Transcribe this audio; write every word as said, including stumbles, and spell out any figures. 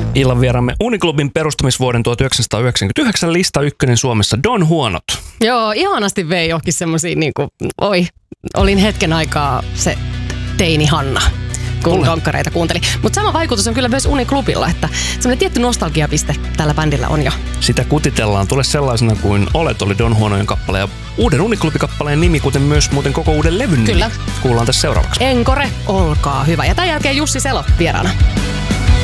Illan vieraamme Uniklubin perustamisvuoden tuhatyhdeksänsataayhdeksänkymmentäyhdeksän lista ykkönen Suomessa Don Huonot. Joo, ihanasti vei johonkin semmosia niinku, oi, olin hetken aikaa se teini Hanna, kun konkkareita kuunteli. Mutta sama vaikutus on kyllä myös Uniklubilla, että semmoinen tietty nostalgiapiste tällä bändillä on jo. Sitä kutitellaan, tule sellaisena kuin olet, oli Don Huonojen kappale ja uuden Uniklubikappaleen nimi, kuten myös muuten koko uuden levyn nimi. Kyllä. Kuullaan tässä seuraavaksi. Encore, olkaa hyvä. Ja tämän jälkeen Jussi Selo vieraana.